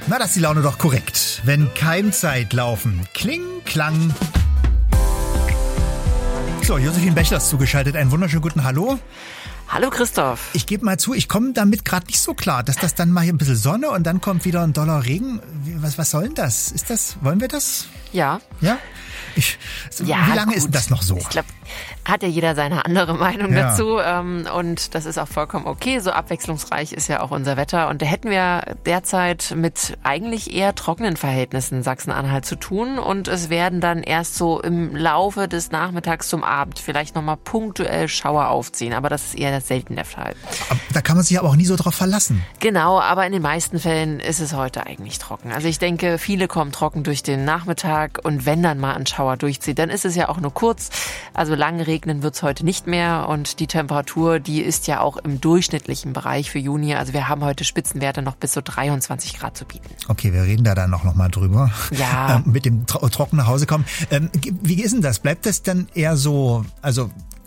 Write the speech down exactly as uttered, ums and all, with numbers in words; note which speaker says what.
Speaker 1: Na, das ist die Laune doch korrekt. Wenn Keimzeit laufen. Kling, klang. So, Josephine Bechler ist zugeschaltet. Einen wunderschönen guten Hallo.
Speaker 2: Hallo Christoph.
Speaker 1: Ich gebe mal zu, ich komme damit gerade nicht so klar, dass das dann mal hier ein bisschen Sonne und dann kommt wieder ein doller Regen. Was, was soll denn das? Ist das, wollen wir das?
Speaker 2: Ja.
Speaker 1: Ja? Ich, so,
Speaker 2: ja,
Speaker 1: wie lange
Speaker 2: gut.
Speaker 1: ist denn das noch so?
Speaker 2: Ich glaube, hat ja jeder seine andere Meinung
Speaker 1: Ja.
Speaker 2: dazu. Ähm, und das ist auch vollkommen okay. So abwechslungsreich ist ja auch unser Wetter. Und da hätten wir derzeit mit eigentlich eher trockenen Verhältnissen in Sachsen-Anhalt zu tun. Und es werden dann erst so im Laufe des Nachmittags zum Abend vielleicht nochmal punktuell Schauer aufziehen. Aber das ist eher selten der Fall.
Speaker 1: Aber da kann man sich aber auch nie so drauf verlassen.
Speaker 2: Genau, aber in den meisten Fällen ist es heute eigentlich trocken. Also ich denke, viele kommen trocken durch den Nachmittag. Und wenn dann mal ein Schauer durchzieht, dann ist es ja auch nur kurz. Also lang regnen wird es heute nicht mehr und die Temperatur, die ist ja auch im durchschnittlichen Bereich für Juni. Also wir haben heute Spitzenwerte noch bis zu dreiundzwanzig Grad zu bieten.
Speaker 1: Okay, wir reden da dann noch, noch mal drüber.
Speaker 2: Ja.
Speaker 1: Ähm, mit dem tro- trocken nach Hause kommen. Ähm, wie ist denn das? Bleibt das dann eher so, also